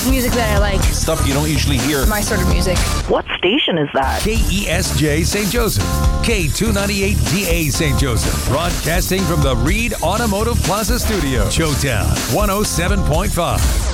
music that I like. Stuff you don't usually hear. My sort of music. What station is that? KESJ St. Joseph. K298DA St. Joseph. Broadcasting from the Reed Automotive Plaza Studio. Showtown 107.5.